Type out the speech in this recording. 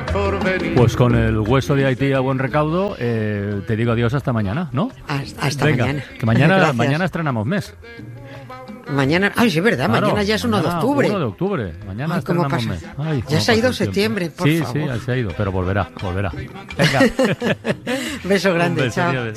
por venir. Pues con el hueso de Haití a buen recaudo, te digo adiós hasta mañana, ¿no? Hasta Venga, mañana. Que mañana, Gracias. mañana estrenamos mes. Mañana, ay, sí, es verdad, Claro, mañana ya es 1 de octubre. 1 de octubre, mañana Ay, ¿cómo estrenamos pasa? mes. Ay, Ya cómo se ha ido pasa el tiempo. septiembre, por sí, favor. Sí, se ha ido, pero volverá. Venga. Beso grande, Un beso, chao. adiós.